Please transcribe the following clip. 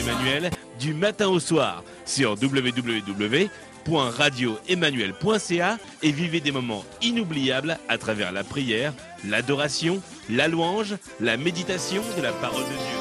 Emmanuel du matin au soir sur www.radioemmanuel.ca et vivez des moments inoubliables à travers la prière, l'adoration, la louange, la méditation de la parole de Dieu.